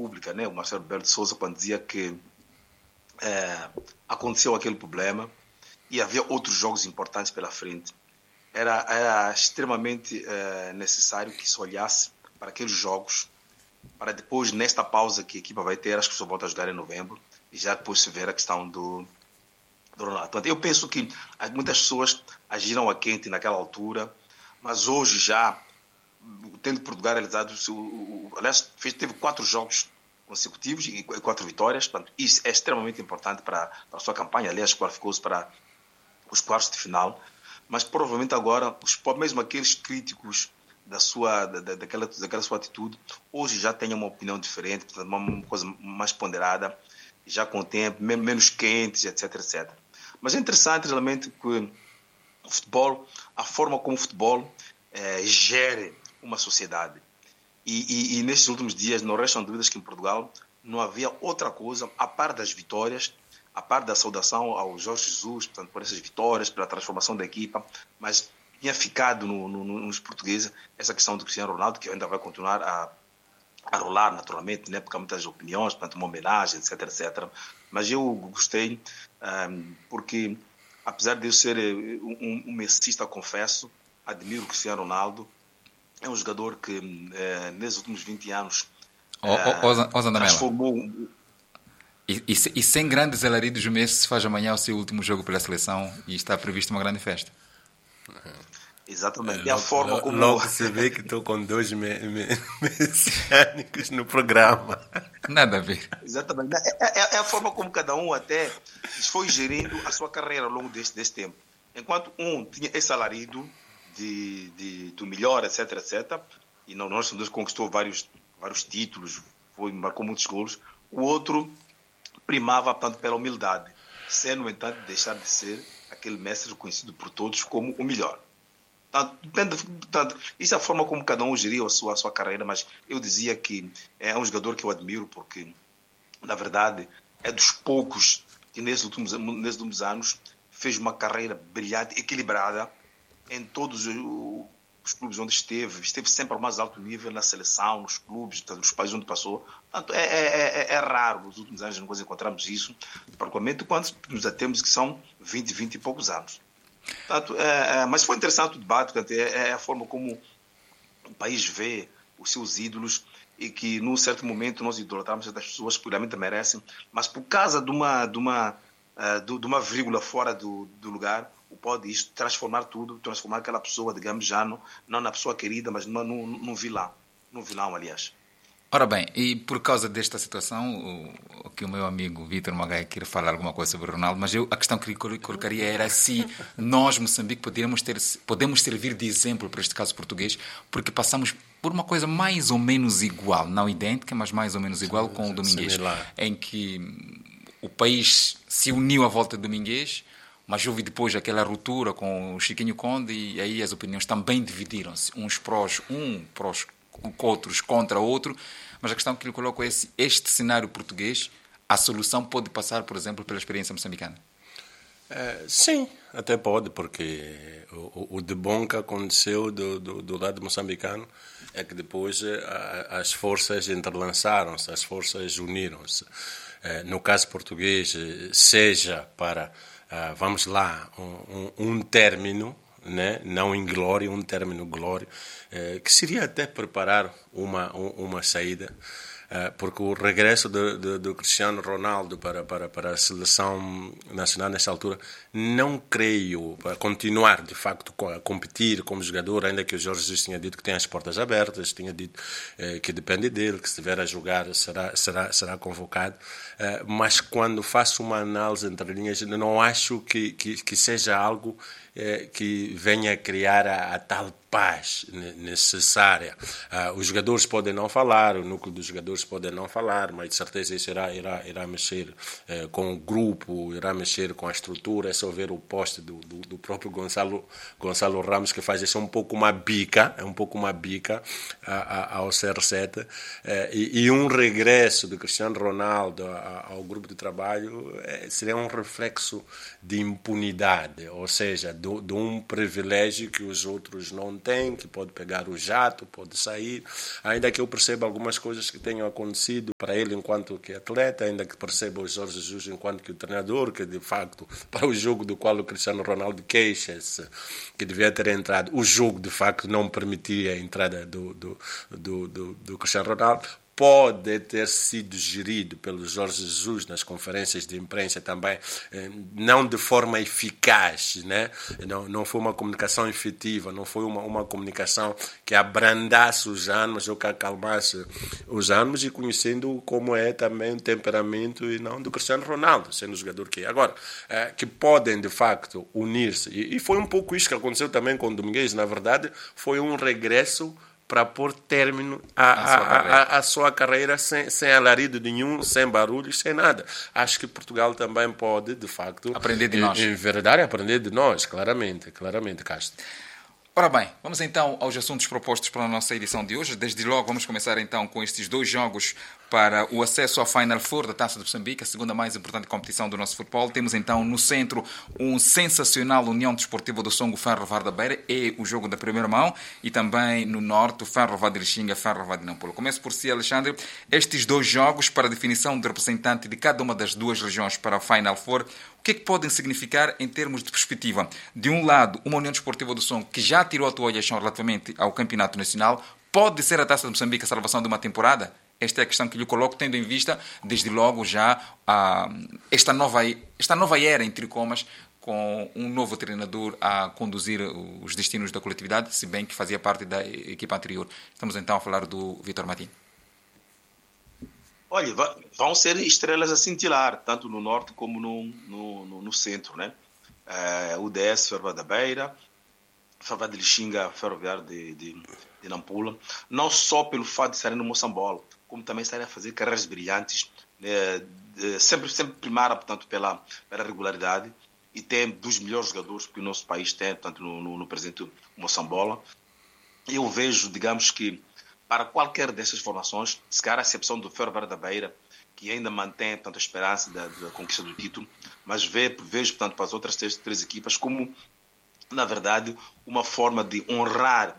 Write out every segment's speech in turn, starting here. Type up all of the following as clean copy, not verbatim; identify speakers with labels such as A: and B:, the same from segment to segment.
A: pública, né, o Marcelo Rebelo de Sousa, quando dizia que aconteceu aquele problema e havia outros jogos importantes pela frente. Era extremamente necessário que se olhasse para aqueles jogos, para depois, nesta pausa que a equipa vai ter, acho que só volta a jogar em novembro, e já depois se ver a questão do Ronaldo. Portanto, eu penso que muitas pessoas agiram a quente naquela altura, mas hoje já, tendo Portugal realizado, aliás, teve 4 jogos consecutivos e 4 vitórias, portanto, isso é extremamente importante para a sua campanha. Aliás, qualificou-se para os quartos de final, mas provavelmente agora, mesmo aqueles críticos daquela sua atitude, hoje já têm uma opinião diferente, portanto, uma coisa mais ponderada, já com o tempo, menos quentes, etc, etc. Mas é interessante realmente que o futebol, a forma como o futebol gere uma sociedade. E nestes últimos dias não restam dúvidas que em Portugal não havia outra coisa, a par das vitórias, a par da saudação ao Jorge Jesus, portanto, por essas vitórias, pela transformação da equipa, mas tinha ficado nos portugueses essa questão do Cristiano Ronaldo, que ainda vai continuar a rolar naturalmente, né, porque há muitas opiniões, portanto, uma homenagem, etc, etc. Mas eu gostei, porque apesar de eu ser um messista, confesso, admiro o Cristiano Ronaldo. É um jogador que, nesses últimos 20 anos, transformou...
B: E sem grandes alaridos, o Messi se faz amanhã o seu último jogo pela seleção e está prevista uma grande festa.
A: Exatamente. E a forma como...
C: Logo se vê que estou com 2 messiânicos no programa.
B: Nada a ver.
A: Exatamente. É a forma como cada um até foi gerindo a sua carreira ao longo deste tempo. Enquanto um tinha esse alarido do melhor, etc, etc, e nós conquistou vários títulos, marcou muitos gols, o outro primava, portanto, pela humildade, sem, no entanto, deixar de ser aquele mestre reconhecido por todos como o melhor. Portanto, isso é a forma como cada um geriu a sua carreira, mas eu dizia que é um jogador que eu admiro porque, na verdade, é dos poucos que nesses últimos anos fez uma carreira brilhante, equilibrada em todos os clubes onde esteve sempre ao mais alto nível, na seleção, nos clubes, nos países onde passou. Portanto, é raro, nos últimos anos nós encontramos isso, particularmente quando nos atemos que são 20 e poucos anos. Portanto, mas foi interessante o debate, portanto, é a forma como o país vê os seus ídolos e que, num certo momento, nós idolatramos certas pessoas que realmente merecem, mas por causa de uma vírgula fora do lugar, pode isto transformar aquela pessoa, digamos, já não na pessoa querida, mas num vilão, aliás.
B: Ora bem, e por causa desta situação, que o meu amigo Vítor Magai queria falar alguma coisa sobre o Ronaldo, mas a questão que lhe colocaria era se nós, Moçambique, podemos servir de exemplo para este caso português, porque passamos por uma coisa mais ou menos igual, não idêntica, mas mais ou menos igual com o Domingues, em que o país se uniu à volta do Domingues, mas houve depois aquela ruptura com o Chiquinho Conde e aí as opiniões também dividiram-se, uns prós, outros contra outro, mas a questão que lhe coloco é se este cenário português, a solução pode passar, por exemplo, pela experiência moçambicana.
C: Sim, até pode, porque o de bom que aconteceu do lado moçambicano é que depois as forças entrelaçaram-se, as forças uniram-se. No caso português, seja para, vamos lá, um término, né? Não inglório, um término glório, que seria até preparar uma saída, porque o regresso do Cristiano Ronaldo para a seleção nacional nessa altura, não creio, para continuar de facto a competir como jogador, ainda que o Jorge Jesus tinha dito que tem as portas abertas, tinha dito que depende dele, que se estiver a jogar será convocado, mas quando faço uma análise entre linhas, não acho que seja algo que venha a criar a tal paz necessária. Os jogadores podem não falar, o núcleo dos jogadores pode não falar, mas de certeza isso irá mexer com o grupo, irá mexer com a estrutura. É só ver o poste do próprio Gonçalo Ramos, que faz isso, é um pouco uma bica ao CR7, e um regresso do Cristiano Ronaldo ao grupo de trabalho seria um reflexo de impunidade, ou seja, de um privilégio que os outros não tem, que pode pegar o jato, pode sair. Ainda que eu perceba algumas coisas que tenham acontecido para ele enquanto que atleta, ainda que perceba o Jorge Jesus enquanto que o treinador, que de facto, para o jogo do qual o Cristiano Ronaldo queixa-se, que devia ter entrado, o jogo de facto não permitia a entrada do Cristiano Ronaldo, pode ter sido gerido pelo Jorge Jesus nas conferências de imprensa também, não de forma eficaz, né? Não foi uma comunicação efetiva, não foi uma comunicação que abrandasse os ânimos ou que acalmasse os ânimos, e conhecendo como é também o temperamento e não do Cristiano Ronaldo, sendo o jogador que é. Agora, que podem de facto unir-se, e foi um pouco isso que aconteceu também com o Domingues, na verdade, foi um regresso para pôr término à sua carreira sem alarido nenhum, sem barulhos, sem nada. Acho que Portugal também pode, de facto,
B: aprender de nós.
C: Em verdade, aprender de nós, claramente, Castro.
B: Ora bem, vamos então aos assuntos propostos para a nossa edição de hoje. Desde logo vamos começar então com estes 2 jogos para o acesso à Final Four da Taça de Moçambique, a segunda mais importante competição do nosso futebol. Temos então no centro um sensacional União Desportiva do Songo Ferro-Var da Beira, é o jogo da primeira mão, e também no norte o Ferro-Var de Lixinga, Ferro-Var de Nampula. Começo por si, Alexandre. Estes 2 jogos para a definição de representante de cada uma das 2 regiões para a Final Four, o que é que podem significar em termos de perspectiva? De um lado, uma União Desportiva do Songo que já tirou a toalha relativamente ao Campeonato Nacional, pode ser a Taça de Moçambique a salvação de uma temporada? Esta é a questão que lhe coloco, tendo em vista, desde logo, já esta nova era, entre comas, com um novo treinador a conduzir os destinos da coletividade, se bem que fazia parte da equipa anterior. Estamos então a falar do Vítor Martins.
A: Olha, vão ser estrelas a cintilar, tanto no norte como no centro, né? O DS, Ferro da Beira, Ferro de Lixinga, Ferroviário de Nampula, não só pelo fato de estarem no Moçambola, como também estarem a fazer carreiras brilhantes, sempre primaram, portanto, pela regularidade, e tem dos melhores jogadores que o nosso país tem, portanto, no presente Moçambola. Eu vejo, digamos que, para qualquer dessas formações, se calhar a exceção do Ferroviário da Beira, que ainda mantém, portanto, a esperança da conquista do título, mas vejo, portanto, para as outras três equipas como, na verdade, uma forma de honrar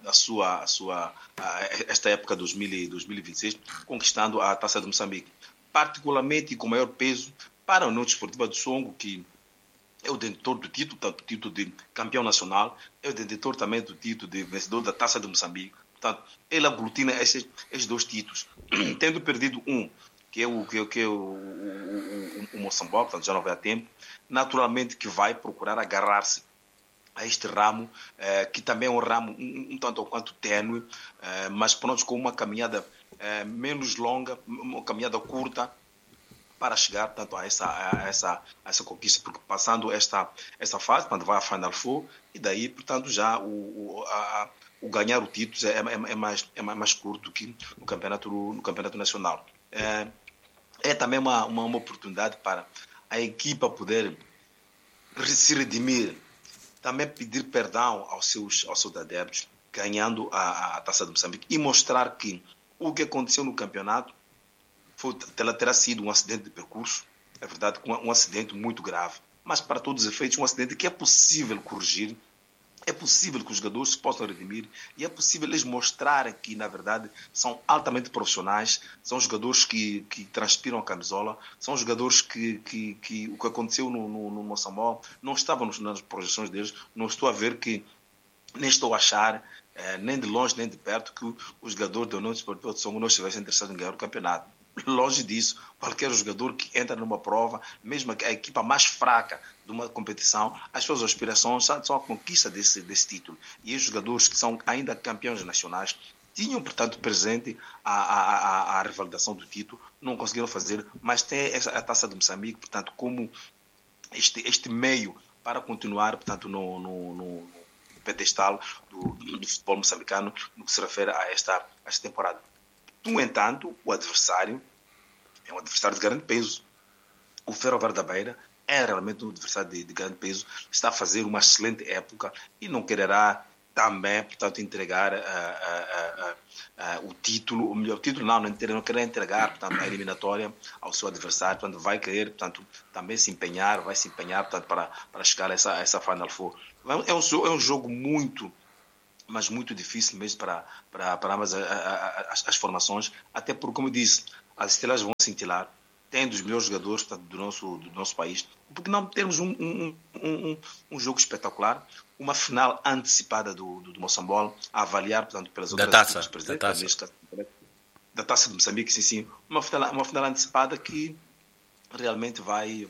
A: esta época 2026, conquistando a Taça de Moçambique. Particularmente e com maior peso para a União Desportiva do Songo, que é o detentor do título, portanto, o título de campeão nacional, é o detentor também do título de vencedor da Taça de Moçambique. Portanto, ele aglutina esses 2 títulos, tendo perdido um, que é o Moçambola, portanto, já não vai a tempo, naturalmente que vai procurar agarrar-se a este ramo, que também é um ramo um tanto ou quanto tênue, mas pronto, com uma caminhada menos longa, uma caminhada curta, para chegar, portanto, a essa conquista, porque passando esta fase, portanto, vai à Final Four, e daí, portanto, já o ganhar o título é mais curto do que no campeonato nacional. É também uma oportunidade para a equipa poder se redimir, também pedir perdão aos seus adeptos, ganhando a Taça de Moçambique, e mostrar que o que aconteceu no campeonato terá sido um acidente de percurso, é verdade, um acidente muito grave, mas para todos os efeitos um acidente que é possível corrigir, é possível que os jogadores se possam redimir, e é possível eles mostrarem que, na verdade, são altamente profissionais, são jogadores que transpiram a camisola, são jogadores que o que aconteceu no Moçambola não estava nas projeções deles. Não estou a ver nem estou a achar, nem de longe nem de perto, que os jogadores da União Desportiva de Songo não estivessem interessados em ganhar o campeonato. Longe disso, qualquer jogador que entra numa prova, mesmo a equipa mais fraca de uma competição, as suas aspirações são a conquista desse título. E os jogadores que são ainda campeões nacionais tinham, portanto, presente a revalidação do título, não conseguiram fazer, mas tem a Taça de Moçambique, portanto, como este meio para continuar, portanto, no pedestal do futebol moçambicano no que se refere a esta temporada. No entanto, o adversário é um adversário de grande peso. O Ferroviário da Beira é realmente um adversário de grande peso, está a fazer uma excelente época e não quererá também, portanto, entregar o título, o melhor título, não quererá entregar, portanto, a eliminatória ao seu adversário, portanto, vai querer, portanto, também vai se empenhar, portanto, para chegar a essa Final Four. É um jogo muito mas muito difícil mesmo para ambas as formações, até porque, como eu disse, as estrelas vão cintilar, tem dos melhores jogadores, portanto, do nosso país, porque não temos um jogo espetacular, uma final antecipada do Moçambola, a avaliar, portanto, pelas outras equipes presentes, da Taça de Moçambique, sim, uma final antecipada que realmente vai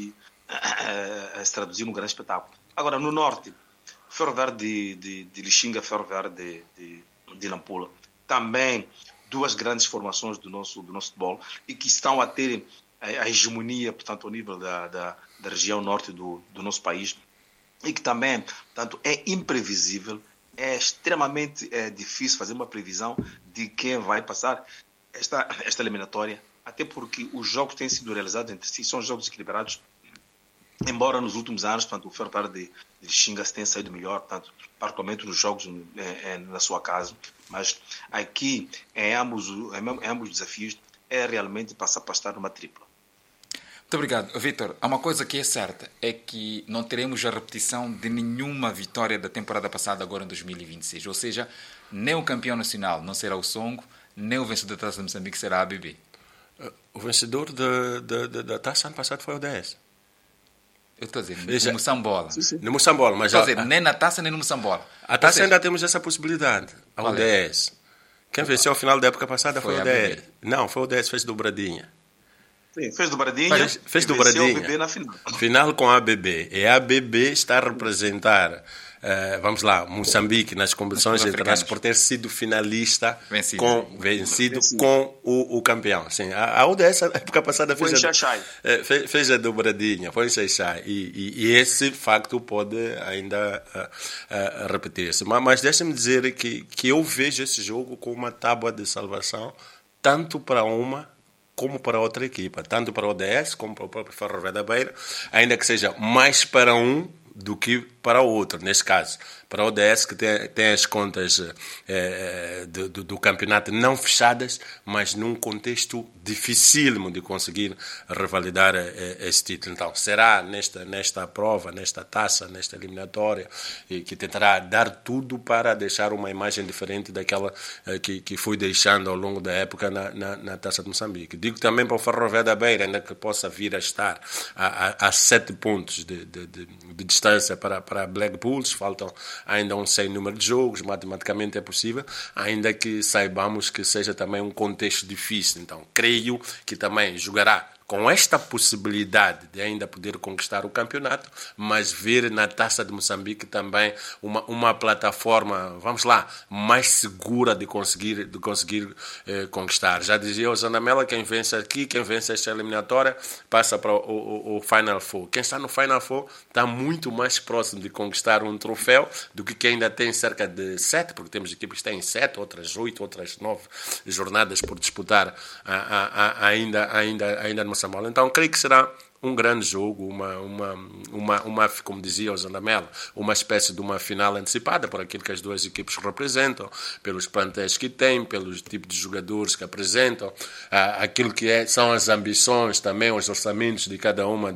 A: se traduzir num grande espetáculo. Agora, no norte, Ferro Verde de Lixinga, Ferro Verde de Nampula, também duas grandes formações do nosso futebol e que estão a ter a hegemonia, portanto, ao nível da região norte do nosso país, e que também, portanto, é imprevisível, é extremamente difícil fazer uma previsão de quem vai passar esta eliminatória, até porque os jogos têm sido realizados entre si, são jogos equilibrados, embora nos últimos anos, portanto, o Ferro Verde de Xinga se tenha saído melhor, portanto, particularmente nos jogos na sua casa, mas aqui, em ambos os desafios, é realmente para se apastar numa tripla.
B: Muito obrigado. Vítor, há uma coisa que é certa, é que não teremos a repetição de nenhuma vitória da temporada passada agora em 2026. Ou seja, nem o campeão nacional não será o Songo, nem o vencedor da Taça de Moçambique será a ABB.
C: O vencedor da Taça ano passado foi o 10.
B: Eu estou a dizer, no Moçambola.
C: No Moçambola, mas...
B: Estou a dizer, nem na Taça nem no Moçambola.
C: A Taça ainda temos essa possibilidade. Ao 10. Quem venceu ao final da época passada foi o 10. Não, foi o 10, fez dobradinha.
A: Sim, fez dobradinha.
C: Fez dobradinha.
A: O ABB na final.
C: Final com a ABB. E a ABB está a representar, vamos lá, Moçambique nas competições internacionais por ter sido finalista, vencido com o campeão. Sim, a UDS, na época passada, fez a dobradinha, foi em Xaixai. E esse facto pode ainda repetir-se. Mas deixa-me dizer que eu vejo esse jogo como uma tábua de salvação, tanto para uma como para outra equipa, tanto para o ODS como para o próprio Ferro Verde da Beira, ainda que seja mais para um do que para o outro, neste caso. Para o ODS, que tem as contas do campeonato não fechadas, mas num contexto dificílimo de conseguir revalidar esse título. Então, será nesta prova, nesta taça, nesta eliminatória, que tentará dar tudo para deixar uma imagem diferente daquela que foi deixando ao longo da época na Taça de Moçambique. Digo também para o Ferro Verde da Beira, ainda que possa vir a estar a 7 pontos de distância para Black Bulls, faltam ainda um sem número de jogos, matematicamente é possível, ainda que saibamos que seja também um contexto difícil. Então, creio que também jogará com esta possibilidade de ainda poder conquistar o campeonato, mas ver na Taça de Moçambique também uma plataforma, vamos lá, mais segura de conseguir conquistar. Já dizia o Zanamela, quem vence aqui, quem vence esta eliminatória, passa para o Final Four. Quem está no Final Four está muito mais próximo de conquistar um troféu do que quem ainda tem cerca de 7, porque temos equipes que têm 7, outras 8, outras 9 jornadas por disputar ainda no Moçambola. Então, creio que será um grande jogo, como dizia o Zandamela, uma espécie de uma final antecipada por aquilo que as duas equipes representam, pelos plantéis que têm, pelos tipos de jogadores que apresentam, aquilo que são as ambições também, os orçamentos de cada uma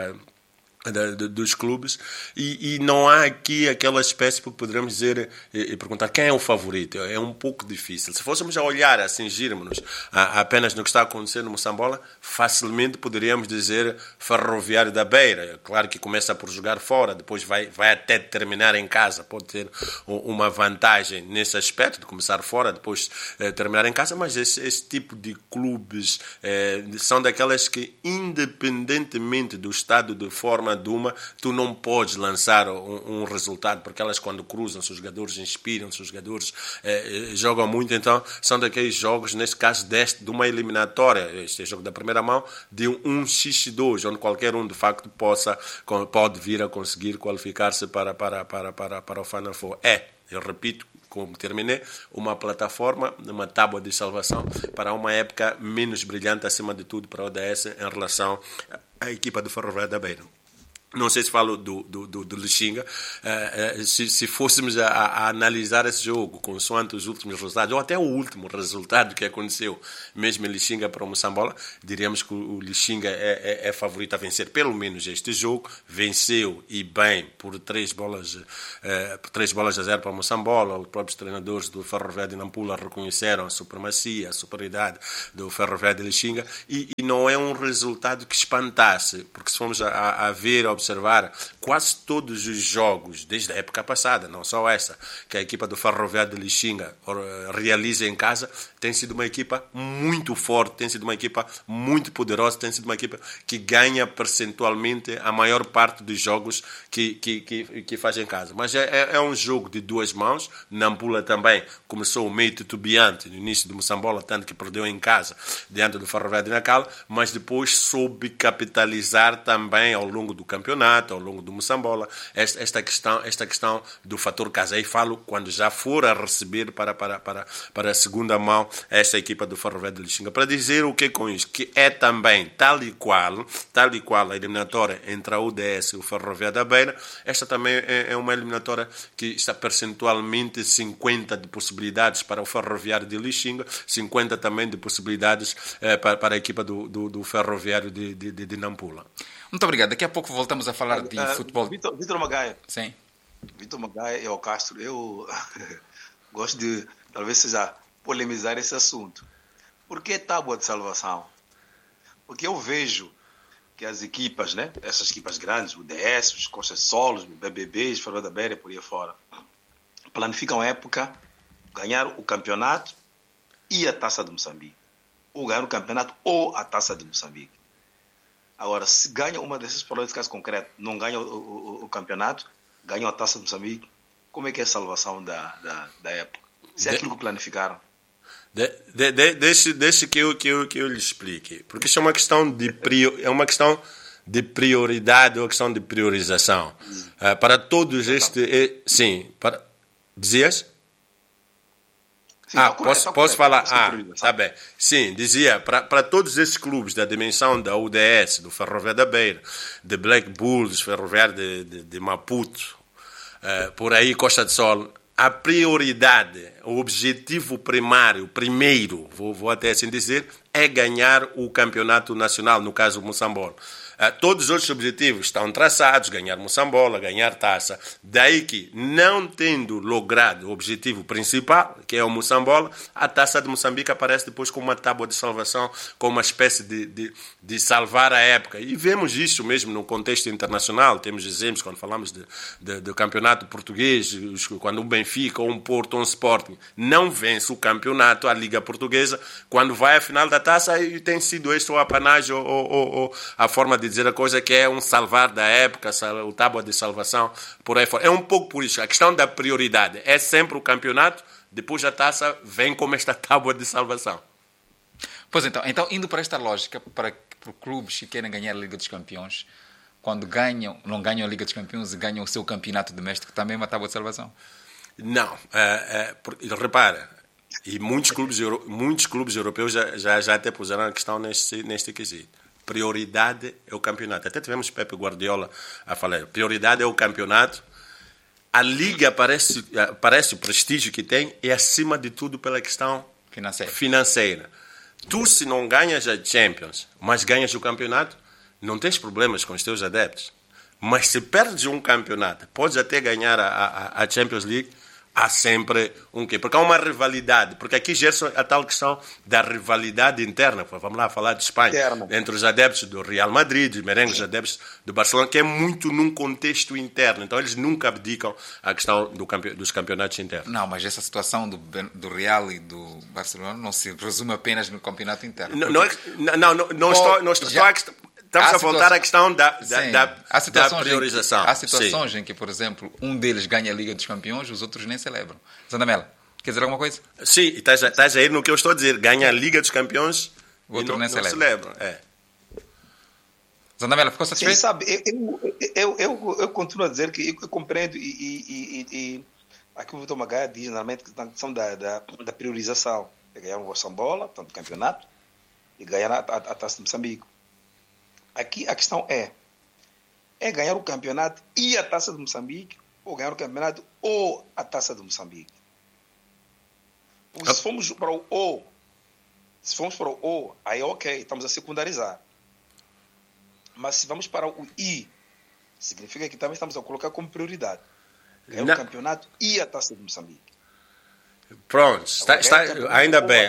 C: dos clubes, e não há aqui aquela espécie que poderemos dizer e perguntar quem é o favorito. É um pouco difícil. Se fôssemos a olhar, a cingirmos-nos apenas no que está acontecendo no Moçambola, facilmente poderíamos dizer Ferroviário da Beira. Claro que começa por jogar fora, depois vai até terminar em casa, pode ter uma vantagem nesse aspecto de começar fora, depois terminar em casa, mas esse tipo de clubes são daquelas que, independentemente do estado de forma tu não podes lançar um resultado, porque elas, quando cruzam, os jogadores inspiram, os jogadores jogam muito. Então são daqueles jogos, neste caso de uma eliminatória, este é o jogo da primeira mão, de um X2, onde qualquer um de facto pode vir a conseguir qualificar-se para o Final Four. Eu repito, como terminei, uma plataforma, uma tábua de salvação para uma época menos brilhante, acima de tudo, para o ODS em relação à equipa do Ferro Verde da Beira. Não sei se falo do Lixinga. Se fôssemos a analisar esse jogo consoante os últimos resultados, ou até o último resultado que aconteceu, mesmo em Lixinga para o Moçambola, diríamos que o Lixinga é favorito a vencer pelo menos este jogo. Venceu e bem por 3-0 para o Moçambola. Os próprios treinadores do Ferroviário de Nampula reconheceram a supremacia, a superioridade do Ferroviário de Lixinga, e não é um resultado que espantasse, porque se formos a ver, a observar, quase todos os jogos, desde a época passada, não só essa, que a equipa do Ferroviário de Lixinga realiza em casa, tem sido uma equipa muito forte, tem sido uma equipa muito poderosa, tem sido uma equipa que ganha percentualmente a maior parte dos jogos que faz em casa. Mas é um jogo de duas mãos. Nampula também começou meio titubeante no início do Moçambola, tanto que perdeu em casa diante do Ferroviário de Nacala, mas depois soube capitalizar também ao longo do campeonato, ao longo do Moçambola, esta questão do fator casa. Aí falo quando já for a receber para a segunda mão esta equipa do Ferroviário de Lixinga. Para dizer o que com isso? Que é também, tal e qual a eliminatória entre a UDS e o Ferroviário da Beira, esta também é uma eliminatória que está percentualmente 50 de possibilidades para o Ferroviário de Lixinga, 50 também de possibilidades para a equipa do Ferroviário de Nampula.
B: Muito obrigado. Daqui a pouco voltamos a falar de futebol.
A: Vitor Magaia.
B: Sim.
A: Vitor Magaia e o Castro, eu gosto de, talvez seja, polemizar esse assunto. Por que tábua de salvação? Porque eu vejo que as equipas, né, essas equipas grandes, o DS, os Costa Solos, o BBB, os Ferroviário da Beira, por aí fora, planificam a época, ganhar o campeonato e a Taça de Moçambique. Ou ganhar o campeonato ou a Taça de Moçambique. Agora, se ganha uma dessas políticas concretas, não ganha o campeonato, ganha a Taça de Moçambique, como é que é a salvação da época? Se é aquilo que planificaram.
C: Deixe que eu lhe explique. Porque isso é uma questão de prioridade, ou questão de priorização. Para todos sim. Dizias? Sim, posso falar? Tá bem. Sim, dizia, para todos esses clubes da dimensão da UDS, do Ferroviário da Beira, de Black Bulls, Ferroviário de Maputo, por aí Costa de Sol, a prioridade, o objetivo primeiro, vou até assim dizer, é ganhar o campeonato nacional, no caso o Moçambola. Todos os outros objetivos estão traçados, ganhar Moçambola, ganhar taça. Daí que, não tendo logrado o objetivo principal, que é o Moçambola, a taça de Moçambique aparece depois como uma tábua de salvação, como uma espécie de salvar a época. E vemos isso mesmo no contexto internacional. Temos exemplos quando falamos do campeonato português, quando um Benfica ou um Porto ou um Sporting não vence o campeonato, a Liga Portuguesa, quando vai à final da taça, e tem sido este o apanágio ou a forma de dizer a coisa, que é um salvar da época, o tábua de salvação, por aí fora. É um pouco por isso. A questão da prioridade é sempre o campeonato, depois a taça vem como esta tábua de salvação.
B: Pois então indo para esta lógica, para clubes que querem ganhar a Liga dos Campeões, quando não ganham a Liga dos Campeões e ganham o seu campeonato doméstico, também é uma tábua de salvação?
C: Não. Repara, e muitos clubes europeus já até puseram a questão neste quesito. Prioridade é o campeonato. Até tivemos Pepe Guardiola a falar. Prioridade é o campeonato. A Liga parece o prestígio que tem, é acima de tudo pela questão financeira. Tu, se não ganhas a Champions, mas ganhas o campeonato, não tens problemas com os teus adeptos. Mas se perdes um campeonato, podes até ganhar a Champions League, há sempre um quê? Porque há uma rivalidade. Porque aqui gera a tal questão da rivalidade interna. Vamos lá falar de Espanha. Entre os adeptos do Real Madrid, os merengues adeptos do Barcelona, que é muito num contexto interno. Então eles nunca abdicam a questão dos campeonatos internos.
B: Não, mas essa situação do Real e do Barcelona não se resume apenas no campeonato interno.
C: Não estou Estamos a voltar à questão da priorização.
B: Há situações em que, por exemplo, um deles ganha a Liga dos Campeões, os outros nem celebram. Zandamela, quer dizer alguma coisa?
C: Sim, estás a ir no que eu estou a dizer. Ganha a Liga dos Campeões
B: o outro
C: e
B: nem
C: celebram.
B: Zandamela, ficou satisfeito?
A: Sim, sabe, eu continuo a dizer que eu compreendo e aqui o Vitor Magaia diz normalmente que a questão da priorização. É ganhar o Moçambola, tanto o campeonato, e ganhar a Taça de Moçambique. Aqui a questão é, é ganhar o campeonato e a Taça de Moçambique, ou ganhar o campeonato ou a Taça de Moçambique. Se formos para o O, aí ok, estamos a secundarizar. Mas se vamos para o I, significa que também estamos a colocar como prioridade. É o campeonato e a Taça de Moçambique.
C: Pronto, ainda bem.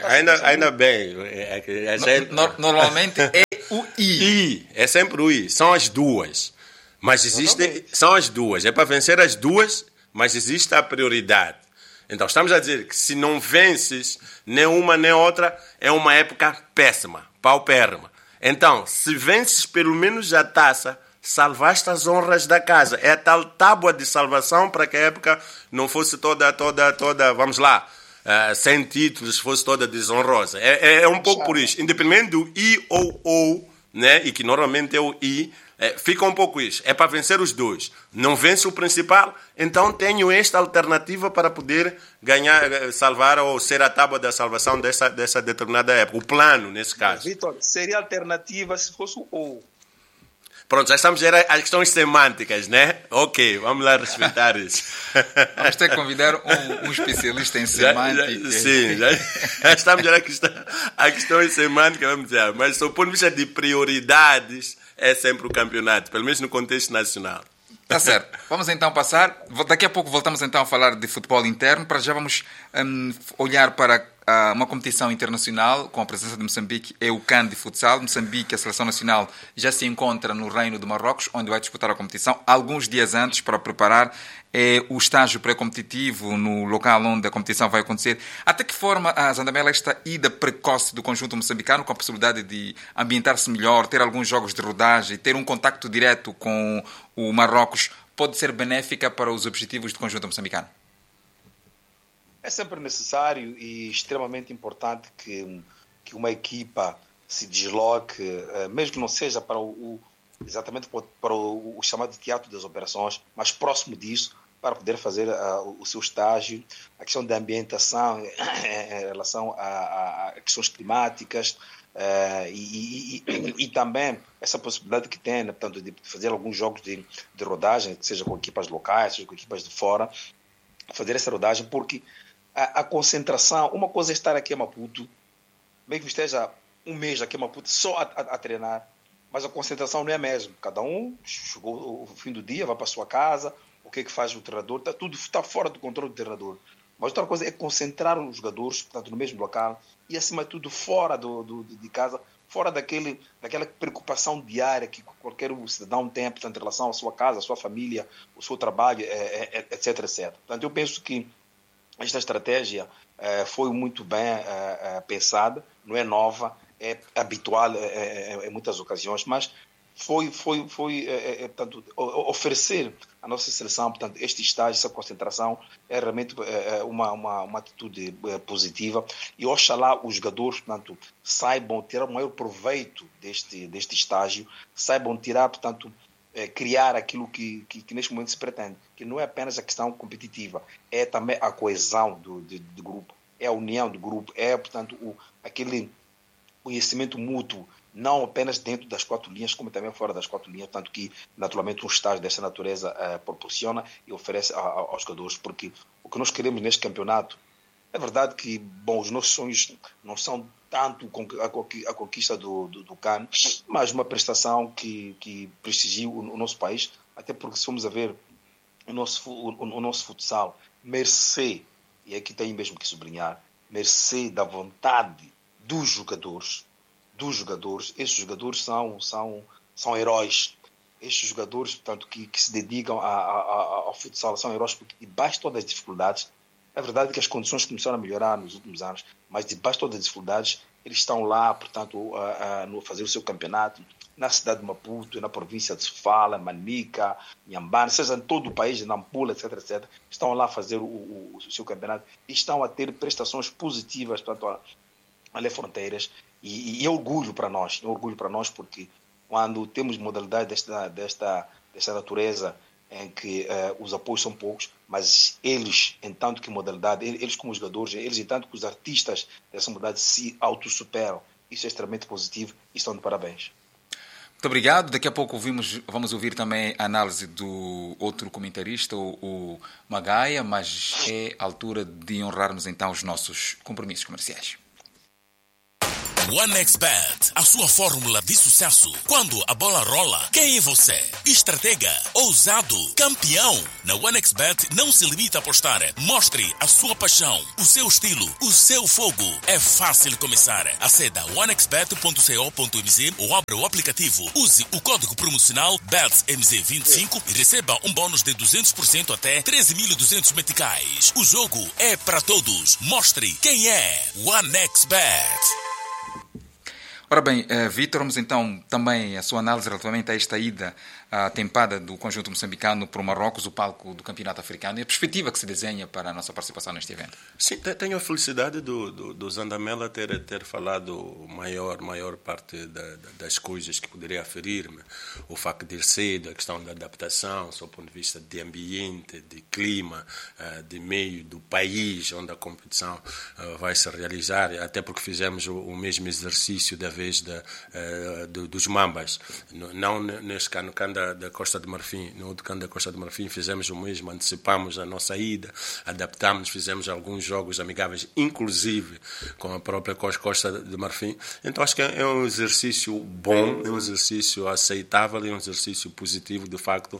B: Normalmente é o I.
C: É sempre o I. São as duas. Mas são as duas. É para vencer as duas, mas existe a prioridade. Então, estamos a dizer que se não vences nem uma nem outra, é uma época péssima, paupérrima. Então, se vences pelo menos a taça, salvaste as honras da casa. É a tal tábua de salvação para que a época não fosse toda, vamos lá, sem títulos, fosse toda desonrosa. É um pouco por isso. Independente do I ou O, né, e que normalmente é o I, fica um pouco isso. É para vencer os dois. Não vence o principal, então tenho esta alternativa para poder ganhar, salvar ou ser a tábua da salvação dessa determinada época. O plano, nesse caso.
A: Vitor, seria alternativa se fosse o O.
C: Pronto, já estamos a as questões semânticas, né? Ok, vamos lá respeitar isso.
B: Vamos ter que convidar um especialista em semântica.
C: Sim, já estamos a questões semânticas, vamos dizer. Mas do ponto de vista de prioridades, é sempre o campeonato, pelo menos no contexto nacional.
B: Tá certo. Vamos então passar. Daqui a pouco voltamos então a falar de futebol interno. Para já vamos olhar para uma competição internacional com a presença de Moçambique. É o CAN de futsal. Moçambique, a seleção nacional, já se encontra no Reino de Marrocos, onde vai disputar a competição alguns dias antes para preparar o estágio pré-competitivo no local onde a competição vai acontecer. Até que forma a Zandamela esta ida precoce do conjunto moçambicano, com a possibilidade de ambientar-se melhor, ter alguns jogos de rodagem, ter um contacto direto com o Marrocos, pode ser benéfica para os objetivos do conjunto moçambicano?
A: É sempre necessário e extremamente importante que uma equipa se desloque, mesmo que não seja para exatamente para o chamado teatro das operações, mas próximo disso, para poder fazer o seu estágio. A questão da ambientação em relação a questões climáticas, e também essa possibilidade que tem, né, portanto, de fazer alguns jogos de rodagem, seja com equipas locais, seja com equipas de fora, fazer essa rodagem, porque a concentração, uma coisa é estar aqui em Maputo, mesmo que esteja um mês aqui em Maputo só a treinar, mas a concentração não é a mesma. Cada um chegou o fim do dia, vai para a sua casa, o que é que faz o treinador, tudo está fora do controle do treinador. Mas outra coisa é concentrar os jogadores, portanto, no mesmo local e, acima de tudo, fora de casa, fora daquela preocupação diária que qualquer cidadão tem, portanto, em relação à sua casa, à sua família, ao seu trabalho, etc, etc. Portanto, eu penso que esta estratégia foi muito bem pensada, não é nova, é habitual em muitas ocasiões, mas foi portanto, oferecer à nossa seleção, portanto, este estágio, essa concentração, é realmente uma atitude positiva, e oxalá os jogadores, portanto, saibam tirar o maior proveito deste estágio, saibam tirar, portanto, criar aquilo que neste momento se pretende, que não é apenas a questão competitiva, é também a coesão do grupo, é a união do grupo, é, portanto, aquele conhecimento mútuo, não apenas dentro das quatro linhas, como também fora das quatro linhas, tanto que, naturalmente, um estágio dessa natureza proporciona e oferece aos jogadores, porque o que nós queremos neste campeonato, é verdade que, bom, os nossos sonhos não são tanto a conquista do CAN, mas uma prestação que prestigie o nosso país, até porque, se formos a ver o nosso futsal, mercê, e aqui tem mesmo que sublinhar, mercê da vontade dos jogadores, esses jogadores são heróis. Estes jogadores, portanto, que se dedicam ao futsal, são heróis porque, debaixo de todas as dificuldades, é verdade que as condições começaram a melhorar nos últimos anos, mas debaixo de todas as dificuldades, eles estão lá, portanto, a fazer o seu campeonato na cidade de Maputo, na província de Sofala, Manica, Inhambane, seja em todo o país, em Nampula, etc, etc. Estão lá a fazer o seu campeonato e estão a ter prestações positivas, portanto, além fronteiras, e é orgulho para nós, porque quando temos modalidade desta natureza, em que os apoios são poucos, mas eles, em tanto que modalidade, eles como jogadores, eles, em tanto que os artistas dessa modalidade se autossuperam, isso é extremamente positivo e estão de parabéns.
B: Muito obrigado. Daqui a pouco vamos ouvir também a análise do outro comentarista, o Magaia, mas é a altura de honrarmos então os nossos compromissos comerciais.
D: OneXBet, a sua fórmula de sucesso. Quando a bola rola, quem é você? Estratega, ousado, campeão. Na OneXBet não se limita a apostar. Mostre a sua paixão, o seu estilo, o seu fogo. É fácil começar. Aceda a onexbet.co.mz ou abra o aplicativo. Use o código promocional BETSMZ25 e receba um bônus de 200% até 13.200 meticais. O jogo é para todos. Mostre quem é OneXBet.
B: Ora bem, Vítor, vamos então também a sua análise relativamente a esta ida tempada do conjunto moçambicano para o Marrocos, o palco do Campeonato Africano, e a perspectiva que se desenha para a nossa participação neste evento.
C: Sim, tenho a felicidade do Zandamela ter falado maior parte das coisas que poderia aferir-me. O facto de ir cedo, a questão da adaptação, do ponto de vista de ambiente, de clima, de meio do país onde a competição vai se realizar, até porque fizemos o mesmo exercício da vez dos Mambas. Não neste cano da Costa de Marfim, no outro cano da Costa de Marfim fizemos o mesmo, antecipamos a nossa ida, adaptámos, fizemos alguns jogos amigáveis, inclusive com a própria Costa de Marfim. Então acho que é um exercício bom, é um exercício aceitável, é um exercício positivo, de facto,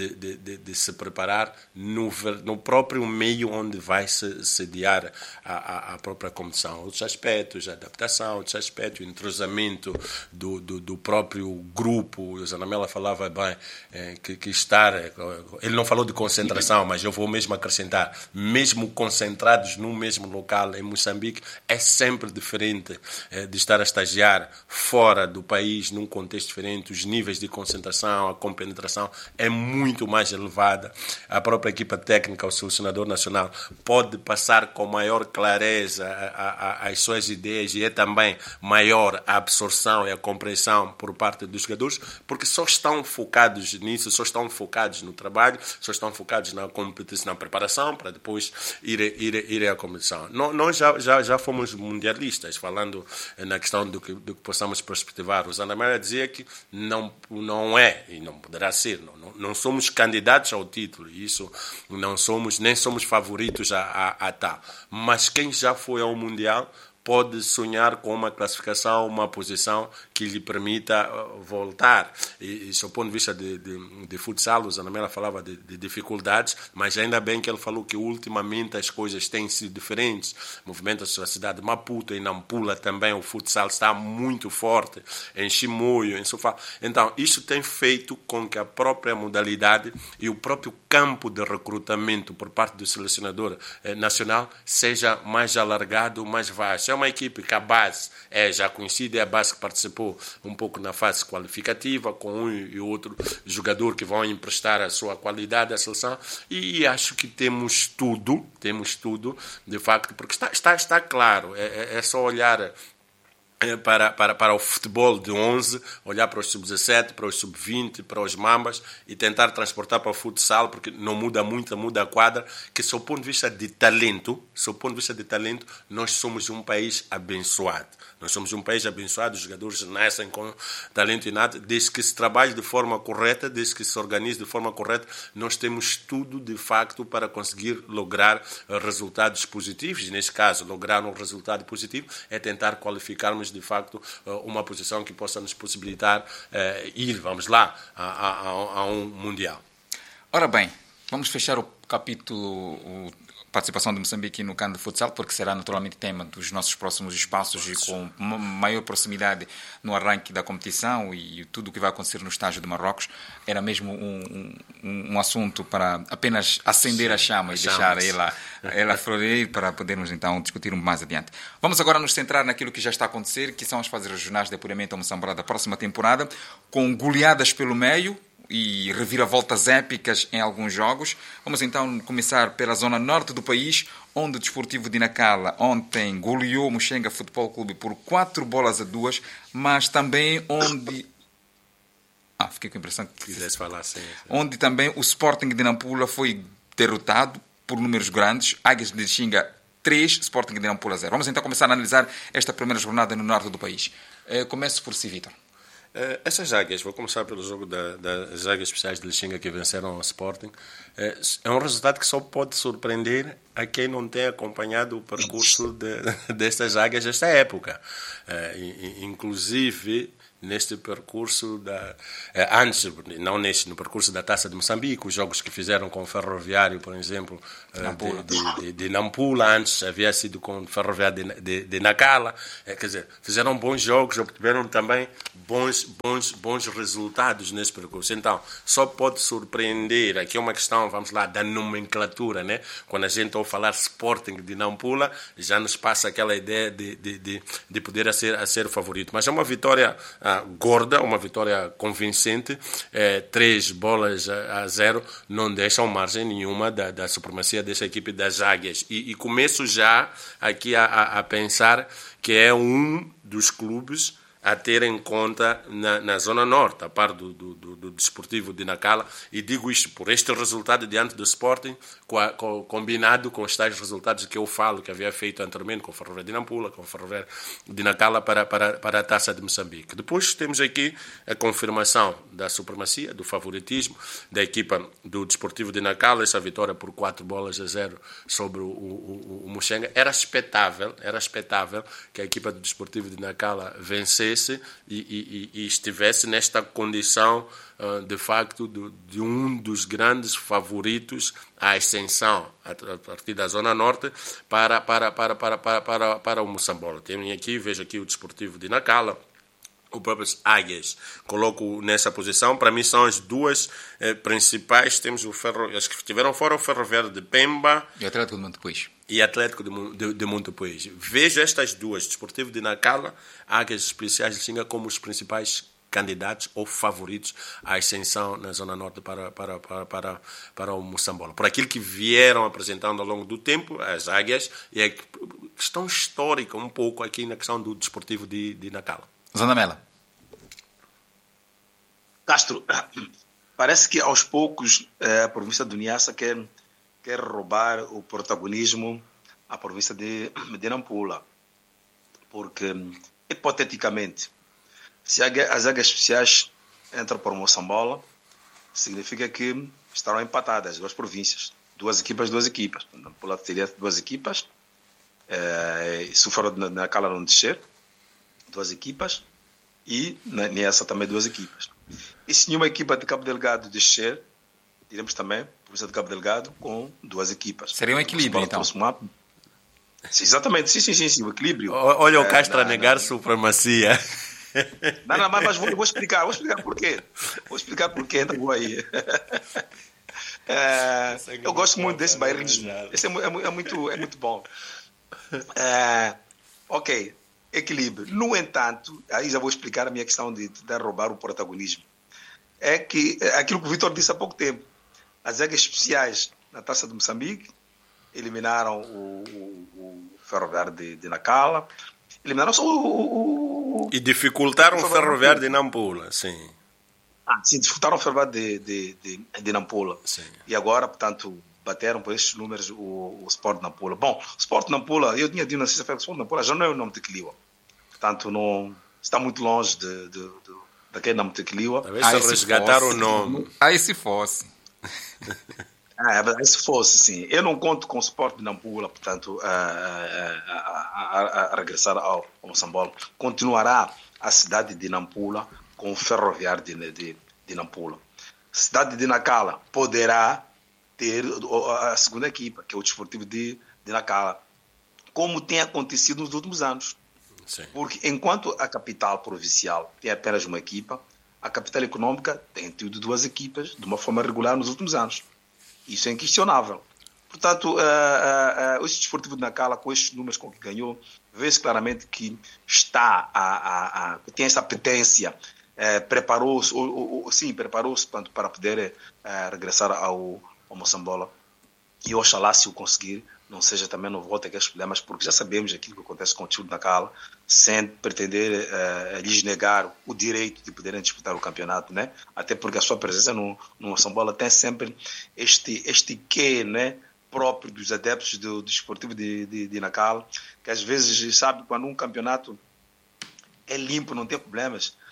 C: de se preparar no próprio meio onde vai se sediar a própria competição. Outros aspectos, a adaptação, outros aspectos, o entrosamento do próprio grupo. O Zanamela falava bem que estar... Ele não falou de concentração, mas eu vou mesmo acrescentar, mesmo concentrados num mesmo local em Moçambique, é sempre diferente de estar a estagiar fora do país, num contexto diferente. Os níveis de concentração, a compenetração é muito mais elevada. A própria equipa técnica, o selecionador nacional, pode passar com maior clareza as suas ideias, e é também maior a absorção e a compreensão por parte dos jogadores, porque só estão focados nisso, só estão focados no trabalho, só estão focados na competição, na preparação, para depois ir à competição. Nós já fomos mundialistas, falando na questão do que possamos perspectivar. O Zandamela dizia que não é, e não poderá ser, não somos candidatos ao título, isso não somos, nem somos favoritos a tal. Mas quem já foi ao Mundial pode sonhar com uma classificação, uma posição que lhe permita voltar. E do ponto de vista de futsal, o Zanamela falava de dificuldades, mas ainda bem que ele falou que ultimamente as coisas têm sido diferentes. Movimenta-se a cidade de Maputo, em Nampula também o futsal está muito forte, em Chimoio, em Sofá. Então, isso tem feito com que a própria modalidade e o próprio campo de recrutamento por parte do selecionador nacional seja mais alargado, mais vasto. É uma equipe que a base é já conhecida, é a base que participou um pouco na fase qualificativa, com um e outro jogador que vão emprestar a sua qualidade à seleção, e acho que temos tudo, de facto, porque está claro, é só olhar para o futebol de 11, olhar para os sub-17, para os sub-20, para os mambas e tentar transportar para o futsal, porque não muda muito, muda a quadra, que do ponto de vista de talento, nós somos um país abençoado. Nós somos um país abençoado, os jogadores nascem com talento inato, desde que se trabalhe de forma correta, desde que se organize de forma correta, nós temos tudo, de facto, para conseguir lograr resultados positivos. E, neste caso, lograr um resultado positivo é tentar qualificarmos, de facto, uma posição que possa nos possibilitar ir, vamos lá, a um Mundial.
B: Ora bem, vamos fechar o capítulo... participação de Moçambique no cano de futsal, porque será naturalmente tema dos nossos próximos espaços e com maior proximidade no arranque da competição e tudo o que vai acontecer no estágio de Marrocos. Era mesmo um assunto para apenas acender a chama e deixar ela florir para podermos então discutir mais adiante. Vamos agora nos centrar naquilo que já está a acontecer, que são as fases regionais de apuramento ao Moçambique da próxima temporada, com goleadas pelo meio e reviravoltas épicas em alguns jogos. Vamos então começar pela zona norte do país, onde o Desportivo de Nacala ontem goleou o Muxenga Futebol Clube por 4-2, mas também onde... fiquei com a impressão que...
C: Quisesse falar assim.
B: Onde também o Sporting de Nampula foi derrotado por números grandes. Águias de Xinga 3, Sporting de Nampula 0. Vamos então começar a analisar esta primeira jornada no norte do país. Começo por si, Vítor.
C: Essas águias, vou começar pelo jogo das águias especiais de Lixinga que venceram o Sporting. É um resultado que só pode surpreender a quem não tem acompanhado o percurso destas águias desta época. Inclusive, neste percurso antes, não no percurso da Taça de Moçambique, os jogos que fizeram com o Ferroviário, por exemplo, de Nampula, antes havia sido com o Ferroviário de Nacala, quer dizer, fizeram bons jogos, obtiveram também bons resultados nesse percurso. Então, só pode surpreender, aqui é uma questão, vamos lá, da nomenclatura, né? Quando a gente ouve falar Sporting de Nampula, já nos passa aquela ideia de poder a ser favorito. Mas é uma vitória gorda, uma vitória convincente, 3-0, não deixam margem nenhuma da supremacia dessa equipe das Águias. E começo já aqui a pensar que é um dos clubes a ter em conta na Zona Norte, a par do Desportivo de Nacala, e digo isto por este resultado diante do Sporting, combinado com os tais resultados que eu falo, que havia feito anteriormente com o Ferroviário de Nampula, com o Ferroviário de Nacala para a Taça de Moçambique. Depois temos aqui a confirmação da supremacia, do favoritismo da equipa do Desportivo de Nacala, essa vitória por 4-0 sobre o Muxenga. Era expectável que a equipa do Desportivo de Nacala vencesse e estivesse nesta condição, de facto, de um dos grandes favoritos à ascensão a partir da Zona Norte para o Moçambola. Vejo aqui o Desportivo de Nacala, o próprio Águias, coloco nessa posição. Para mim são as duas principais. Temos as que estiveram fora, o Ferroviário de Pemba
B: e o Atlético de Montepuez.
C: E Atlético de Montepuez. Vejo estas duas, Desportivo de Nacala, Águias Especiais de Lixinga, como os principais candidatos ou favoritos à ascensão na Zona Norte para o Moçambola. Por aquilo que vieram apresentando ao longo do tempo, as Águias, e a questão histórica um pouco aqui na questão do Desportivo de Nacala.
B: Zona Mela.
A: Castro, parece que aos poucos a província do Niassa quer roubar o protagonismo à província de Nampula. Porque, hipoteticamente, se as águias especiais entram para o Moçambola, significa que estarão empatadas as duas províncias. Duas equipas. Nampula teria duas equipas. Se o Ferro de Nacala não descer, duas equipas, e na Niassa também duas equipas. E se nenhuma equipa de Cabo Delgado descer, teremos também a província de Cabo Delgado com duas equipas.
B: Seria um equilíbrio, então.
A: Sim, exatamente, sim, o equilíbrio.
C: Olha o Castro a negar supremacia.
A: Não, mas vou explicar por quê. Vou explicar por quê, então vou aí. Eu gosto muito desse bairrismo. Esse é muito bom. Ok, equilíbrio. No entanto, aí já vou explicar a minha questão de roubar o protagonismo. É que aquilo que o Vitor disse há pouco tempo. As águias especiais na Taça de Moçambique eliminaram o Ferroviário de Nacala, eliminaram só
C: e dificultaram o Ferroviário de Nampula, sim.
A: Sim, dificultaram o Ferroviário de Nampula.
C: Sim.
A: E agora, portanto, bateram por estes números o Sport de Nampula. Bom, o Sport de Nampula, eu tinha dito na sexta-feira que o Sport de Nampula já não é o nome de Quiliwa. Portanto, não, está muito longe daquele nome de Quiliwa.
C: Talvez se resgatar o nome.
B: Aí se fosse.
A: Se fosse, sim. Eu não conto com o Sport de Nampula, portanto, a regressar ao Moçambola. Continuará a cidade de Nampula com o Ferroviário de Nampula. A cidade de Nacala poderá ter a segunda equipa, que é o Desportivo de Nacala, como tem acontecido nos últimos anos.
C: Sim.
A: Porque enquanto a capital provincial tem apenas uma equipa, a capital econômica tem tido duas equipas de uma forma regular nos últimos anos. Isso é inquestionável. Portanto, o Desportivo de Nacala, com estes números com que ganhou, vê-se claramente que tem essa apetência, preparou-se para poder regressar ao Moçambola. E oxalá, se o conseguir, não seja também não volte a aqueles problemas, porque já sabemos aquilo que acontece com o Desportivo de Nacala, sem pretender lhes negar o direito de poderem disputar o campeonato, né? Até porque a sua presença no Moçambola tem sempre este quê, né, próprio dos adeptos do Desportivo de Nacala, que às vezes, sabe, quando um campeonato é limpo, não tem problemas,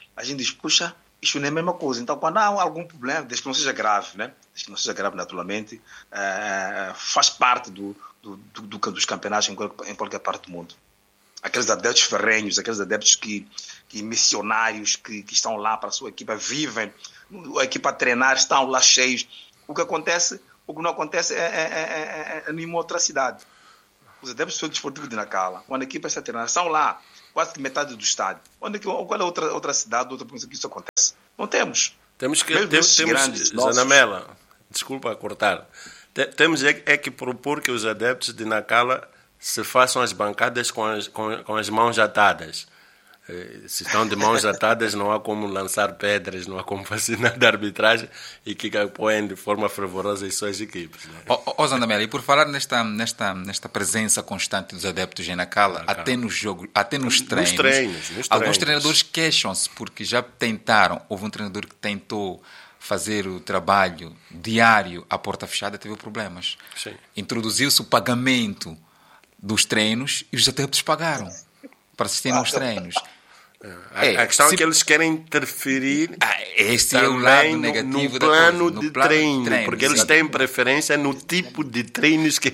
A: a gente diz, puxa, isto não é a mesma coisa. Então, quando há algum problema, desde que não seja grave, né? Desde que não seja grave naturalmente, faz parte dos campeonatos em qualquer parte do mundo. Aqueles adeptos ferrenhos, aqueles adeptos que missionários que estão lá para a sua equipa, vivem, a equipa a treinar, estão lá cheios. O que não acontece é nenhuma outra cidade. Os adeptos do Desportivo de Nacala, quando a equipa está a treinar, estão lá, quase que metade do estádio. Qual é outra cidade, outra província que isso acontece? Não temos.
C: Temos Zanamela, desculpa cortar. Temos que propor que os adeptos de Nacala se façam as bancadas com as mãos atadas. Se estão de mãos atadas, não há como lançar pedras, não há como fazer nada de arbitragem e que apoiem de forma fervorosa as suas equipes. Né?
B: Zandamela, e por falar nesta presença constante dos adeptos em Nacala, até nos jogos, até nos treinos, alguns treinadores queixam-se porque já tentaram, houve um treinador que tentou fazer o trabalho diário à porta fechada, teve problemas.
C: Sim.
B: Introduziu-se o pagamento dos treinos e os adeptos pagaram para assistirem aos treinos.
C: A questão é que eles querem interferir
B: esse é o lado negativo
C: no plano
B: da
C: de
B: coisa,
C: treino, porque eles têm preferência no tipo de treinos que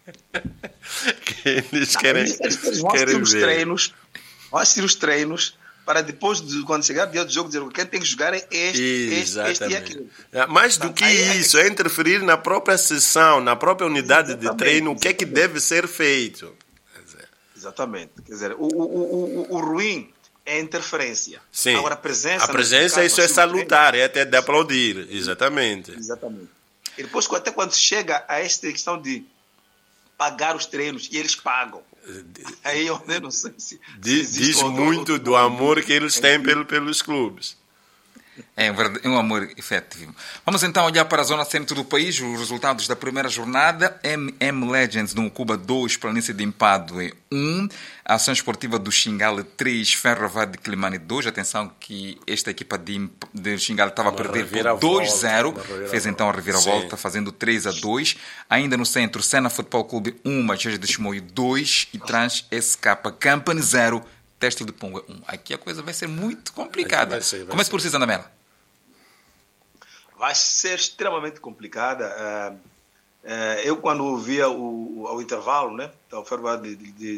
C: eles querem ver.
A: Vão assistir os treinos para depois, quando chegar o dia do jogo, dizer quem tem que jogar é este e aquele.
C: Mais do que isso, é interferir na própria sessão, na própria unidade de treino, o que é que deve ser feito.
A: Exatamente. Quer dizer, o ruim é a interferência.
C: Sim.
A: Agora, a
C: presença, isso é salutar, é até de aplaudir. Exatamente.
A: E depois, até quando chega a esta questão de pagar os treinos, e eles pagam. Aí eu não sei se
C: diz muito do amor que eles têm pelos clubes.
B: É um amor efetivo. Vamos então olhar para a zona centro do país, os resultados da primeira jornada. MM Legends no Cuba 2, Planície de Empadue 1, a Ação Esportiva do Xingale 3, Ferroviário de Quilimane 2. Atenção que esta equipa de Xingale estava a perder por 2-0, fez então a reviravolta, fazendo 3-2. Ainda no centro, Sena Futebol Clube 1, Mageja de Chimoio 2 e Trans SK Company 0. Teste de Punga 1. Aqui a coisa vai ser muito complicada. Comece por si, Zandamela.
A: Vai ser extremamente complicada. Eu, quando ouvia ao intervalo, né, o Ferroviário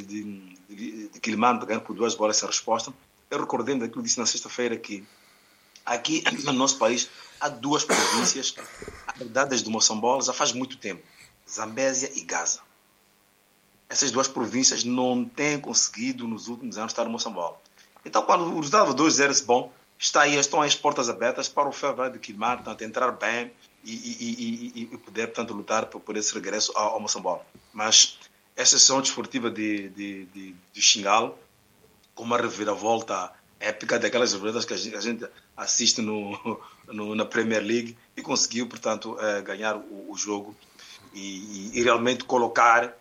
A: de Quilimane ganhando por 2 bolas sem resposta, eu recordei-me daquilo que disse na sexta-feira que aqui no nosso país há 2 províncias dadas do Moçambola já faz muito tempo: Zambésia e Gaza. Essas 2 províncias não têm conseguido nos últimos anos estar no Moçambola. Então, quando o resultado 2-0 bom, estão as portas abertas para o Ferroviário de Quilimane, portanto, entrar bem e poder, portanto, lutar por esse regresso ao Moçambola. Mas essa sessão desportiva de Xingale, com uma reviravolta épica daquelas reviravoltas que a gente assiste na Premier League, e conseguiu, portanto, ganhar o jogo e realmente colocar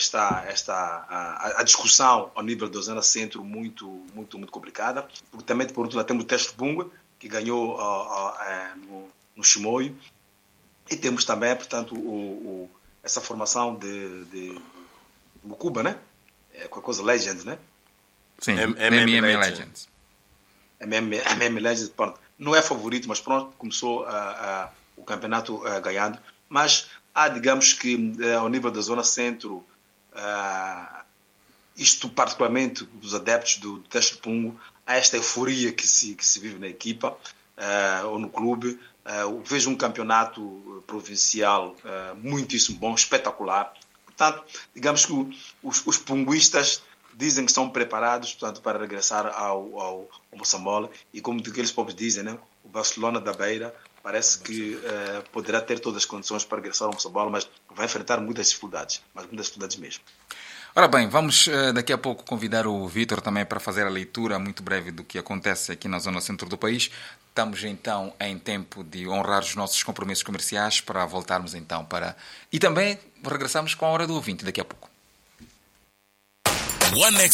A: a discussão ao nível da zona centro muito, muito, muito complicada. Porque também, por outro lado, temos o Teste Bunga, que ganhou no Chimoio, e temos também, portanto, essa formação de Cuba, né? Com a coisa Legends, né?
B: Sim, MM Legends.
A: MM Legends, pronto. Não é favorito, mas pronto, começou o campeonato ganhando. Mas há, digamos que, ao nível da zona centro, isto particularmente dos adeptos do Teste Pungo, há esta euforia que se vive na equipa ou no clube. Vejo um campeonato provincial muitíssimo bom, espetacular. Portanto, digamos que os punguistas dizem que estão preparados, portanto, para regressar ao Moçambola, e como eles próprios dizem, né, o Barcelona da Beira parece que poderá ter todas as condições para regressar ao Moçambola, mas vai enfrentar muitas dificuldades, mas muitas dificuldades mesmo.
B: Ora bem, vamos daqui a pouco convidar o Vítor também para fazer a leitura muito breve do que acontece aqui na zona centro do país. Estamos então em tempo de honrar os nossos compromissos comerciais para voltarmos então para... E também regressamos com a Hora do Ouvinte daqui a pouco.
D: OneXBet,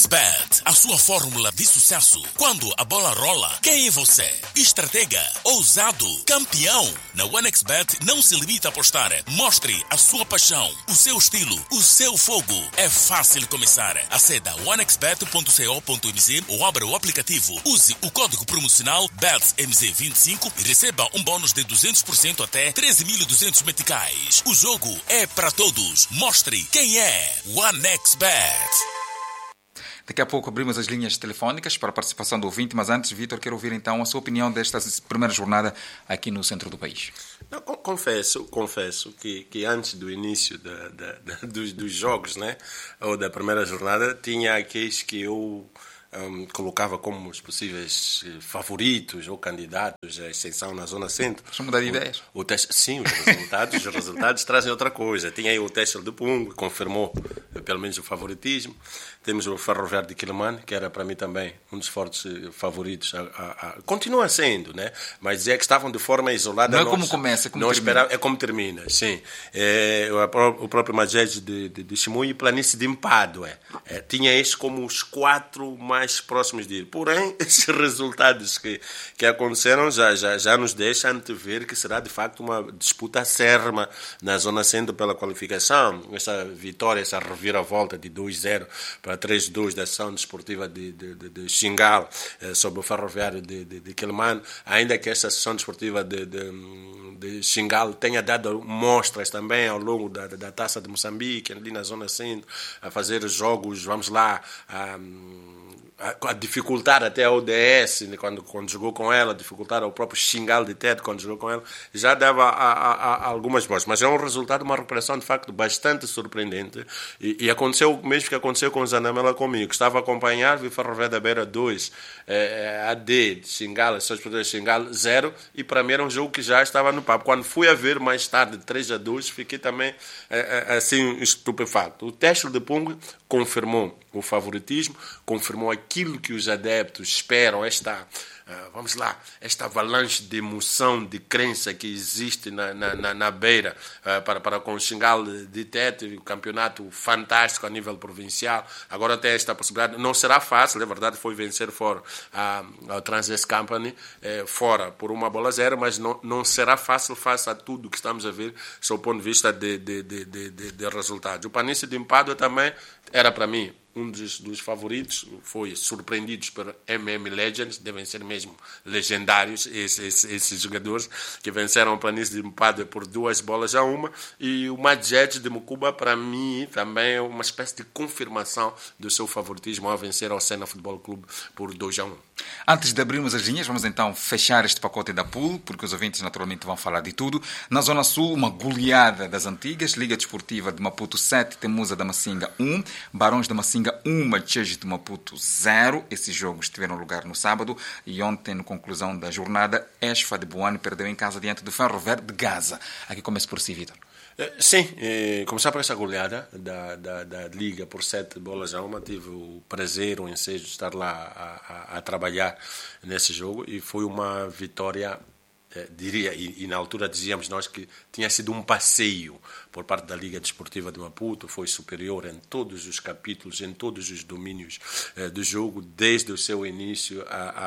D: OneXBet, a sua fórmula de sucesso. Quando a bola rola, quem é você? Estratega, ousado, campeão. Na OneXBet não se limita a apostar. Mostre a sua paixão, o seu estilo, o seu fogo. É fácil começar. Aceda onexbet.co.mz ou abra o aplicativo. Use o código promocional BETSMZ25 e receba um bônus de 200% até 13.200 meticais. O jogo é para todos. Mostre quem é OneXBet.
B: Daqui a pouco abrimos as linhas telefónicas para a participação do ouvinte, mas antes, Vítor, quero ouvir então a sua opinião desta primeira jornada aqui no centro do país.
C: Não, confesso que antes do início dos jogos, né, ou da primeira jornada, tinha aqueles que eu colocava como os possíveis favoritos ou candidatos à exceção na Zona Centro.
B: Vamos mudar de ideias?
C: Sim, os resultados trazem outra coisa. Tinha aí o Teixeira de Pungo, que confirmou pelo menos o favoritismo. Temos o Ferroviário de Quelimane, que era para mim também um dos fortes favoritos. Continua sendo, né? Mas é que estavam de forma isolada.
B: Não é como começa, é como termina.
C: Esperava, é como termina, sim. O próprio Majed de Chimoio e Planície de Empadue. Tinha estes como os 4 mais próximos de ir. Porém, esses resultados que aconteceram já nos deixam antever que será de facto uma disputa acérrima na Zona Centro pela qualificação. Essa vitória, essa reviravolta de 2-0 para 3-2 da ação desportiva de Xingal sobre o Ferroviário de Quelimane, ainda que essa ação desportiva de Xingal tenha dado mostras também ao longo da Taça de Moçambique, ali na Zona Centro, a fazer jogos, vamos lá, a dificultar até a ODS quando jogou com ela, dificultar ao próprio Xingal de Tete quando jogou com ela, já dava algumas mostras. Mas é um resultado, uma recuperação de facto bastante surpreendente e aconteceu o mesmo que aconteceu com o Zanamela comigo, que estava a acompanhar, vi Ferroviário da Beira 2, AD de Xingal, Xingal 0, e para mim era um jogo que já estava no papo. Quando fui a ver mais tarde 3-2, fiquei também assim estupefacto. O Teixeira de Pungo confirmou o favoritismo, confirmou aquilo que os adeptos esperam, esta avalanche de emoção, de crença que existe na Beira para com o Xingal de Tete, o campeonato fantástico a nível provincial. Agora tem esta possibilidade, não será fácil, é verdade, foi vencer fora a Transverse Company, fora por 1-0, mas não será fácil face a tudo que estamos a ver, sob o ponto de vista de resultados. O Planície de Empadue também era para mim um dos favoritos, foi surpreendidos por MM Legends, devem ser mesmo legendários esses jogadores que venceram o Planície de Empadue por 2-1, e o Majed de Mucuba para mim também é uma espécie de confirmação do seu favoritismo ao vencer ao Sena Futebol Clube por 2-1.
B: Antes de abrirmos as linhas, vamos então fechar este pacote da pool, porque os ouvintes naturalmente vão falar de tudo. Na Zona Sul, uma goleada das antigas, Liga Desportiva de Maputo 7, Temusa da Macinga 1, Barões da Macinga 1, Machejo de Maputo 0. Esses jogos tiveram lugar no sábado e ontem, na conclusão da jornada, Esfa de Boane perdeu em casa diante do Ferroviário de Gaza. Aqui começo por si, Vitor.
C: Sim, começar por essa goleada da Liga por 7-1, tive o prazer, o ensejo de estar lá a trabalhar nesse jogo e foi uma vitória, diria, e na altura dizíamos nós que tinha sido um passeio por parte da Liga Desportiva de Maputo, foi superior em todos os capítulos, em todos os domínios do jogo, desde o seu início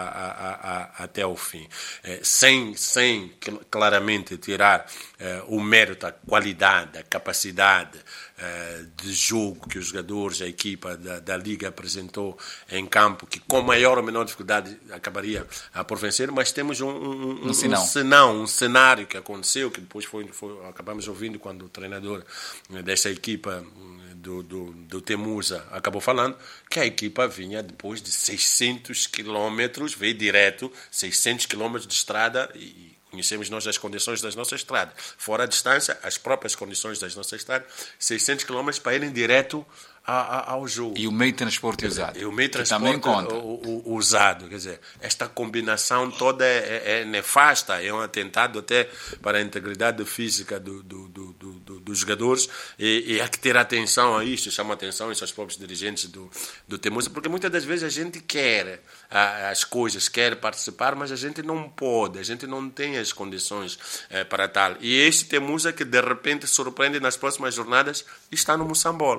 C: até o fim. Sem claramente tirar o mérito, a qualidade, a capacidade de jogo que os jogadores, a equipa da Liga apresentou em campo, que com maior ou menor dificuldade acabaria por vencer, mas temos um cenário que aconteceu, que depois acabamos ouvindo quando o treinador dessa equipa do Temusa acabou falando, que a equipa vinha depois de 600 quilômetros, veio direto, 600 quilômetros de estrada, e conhecemos nós as condições das nossas estradas. Fora a distância, as próprias condições das nossas estradas, 600 quilômetros para irem direto ao jogo.
B: E o meio de transporte usado.
C: E o meio de transporte usado. Quer dizer, esta combinação toda é nefasta, é um atentado até para a integridade física dos jogadores, e há que ter atenção a isto, chama atenção aos próprios dirigentes do Temusa, porque muitas das vezes a gente quer as coisas, quer participar, mas a gente não pode, a gente não tem as condições para tal. E este Temusa que de repente surpreende nas próximas jornadas está no Moçambola.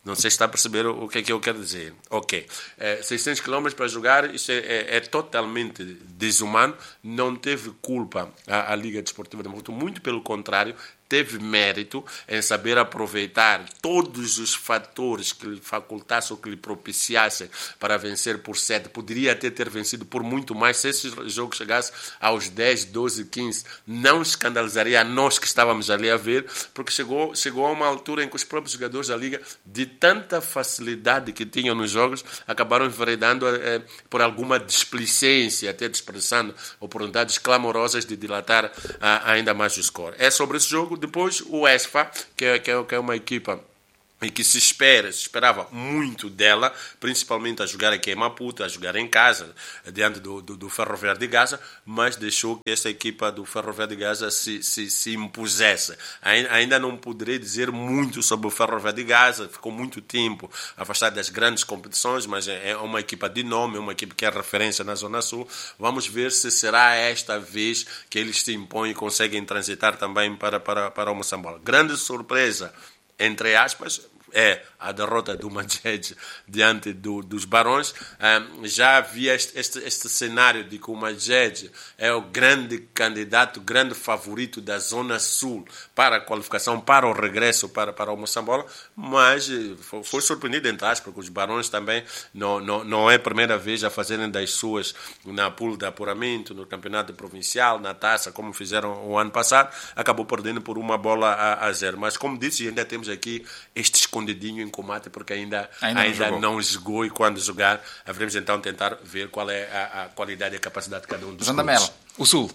C: Não sei se está a perceber o que é que eu quero dizer. Ok. 600 km para jogar, isso é totalmente desumano. Não teve culpa a Liga Desportiva de Maputo. Muito pelo contrário, teve mérito em saber aproveitar todos os fatores que lhe facultassem ou que lhe propiciassem para vencer por 7. Poderia até ter vencido por muito mais. Se esse jogo chegasse aos 10, 12, 15, não escandalizaria a nós que estávamos ali a ver, porque chegou a uma altura em que os próprios jogadores da Liga, de tanta facilidade que tinham nos jogos, acabaram enveredando por alguma displicência, até desperdiçando oportunidades clamorosas de dilatar ainda mais o score. É sobre esse jogo. Depois o ESFA, que é uma equipa e que se esperava muito dela, principalmente a jogar aqui em Maputo, a jogar em casa, diante do Ferroviário de Gaza, mas deixou que essa equipa do Ferroviário de Gaza se impusesse. Ainda não poderei dizer muito sobre o Ferroviário de Gaza, ficou muito tempo afastado das grandes competições, mas é uma equipa de nome, é uma equipa que é referência na Zona Sul. Vamos ver se será esta vez que eles se impõem e conseguem transitar também para o Moçambola. Grande surpresa, entre aspas, é a derrota do Madjed diante dos Barões. Já havia este cenário de que o Madjed é o grande candidato, o grande favorito da Zona Sul para a qualificação, para o regresso para o Moçambola, mas foi surpreendido, entre aspas, porque os Barões também não é a primeira vez a fazerem das suas na pool de apuramento, no campeonato provincial, na taça, como fizeram o ano passado, acabou perdendo por 1-0. Mas, como disse, ainda temos aqui este escondidinho em combate, porque ainda não jogou, e quando jogar, haveremos então tentar ver qual é a qualidade e a capacidade de cada um dos
B: Zandamela, o Sul.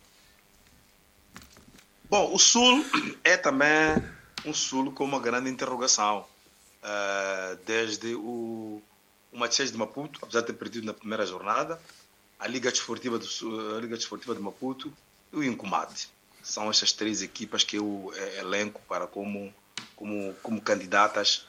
A: Bom, o Sul é também um Sul com uma grande interrogação. Desde o Machés de Maputo, apesar de ter perdido na primeira jornada, a Liga Desportiva de Maputo e o Incomate. São estas três equipas que eu elenco para como candidatas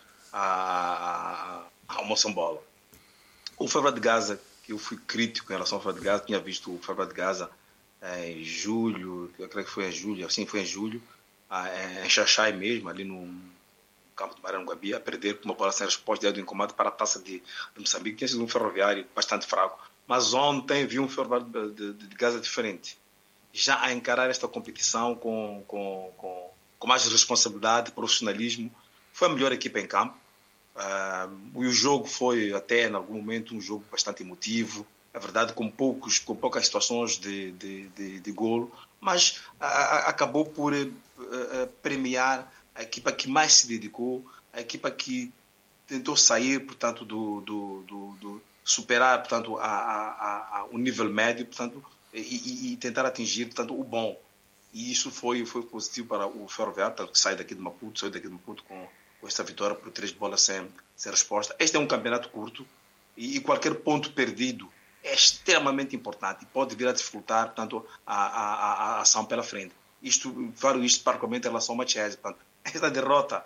A: ao Moçambola. O Ferroviário de Gaza, que eu fui crítico em relação ao Ferroviário de Gaza, tinha visto o Ferroviário de Gaza em julho, eu creio que foi em julho, em Xaxai mesmo, ali no campo de Maranguabi, a perder com uma bola sem resposta do Incomate para a taça de Moçambique. Tinha sido um Ferroviário bastante fraco. Mas ontem vi um Ferroviário de Gaza diferente, já a encarar esta competição com mais responsabilidade, profissionalismo. Foi a melhor equipa em campo. E o jogo foi até, em algum momento, um jogo bastante emotivo. É verdade, com poucas situações de golo, mas acabou por premiar a equipa que mais se dedicou, a equipa que tentou sair, portanto, superar, portanto, o nível médio, portanto, e tentar atingir, portanto, o bom. E isso foi positivo para o Ferroviário, tanto que saiu daqui de Maputo com esta vitória por 3 bolas sem resposta. Este é um campeonato curto e qualquer ponto perdido é extremamente importante e pode vir a dificultar, portanto, a ação pela frente. Falo isto particularmente em relação ao Machés. Esta derrota